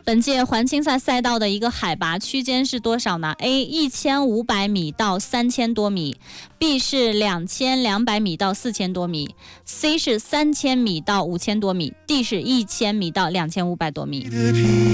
本届环青赛赛道的一个海拔区间是多少呢 ？A 1500米到3000多米 ，B 是2200米到4000多米 ，C 是3000米到5000多米 ，D 是1000米到2500多米。